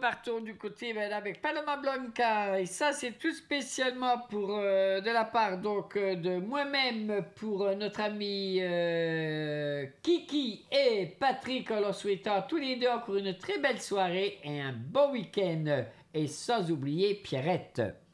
repartons du côté avec Paloma Blanca. Et ça, c'est tout spécialement pour, de la part donc, de moi-même pour notre ami Kiki et Patrick, en leur souhaitant tous les deux encore une très belle soirée et un bon week-end. Et sans oublier Pierrette.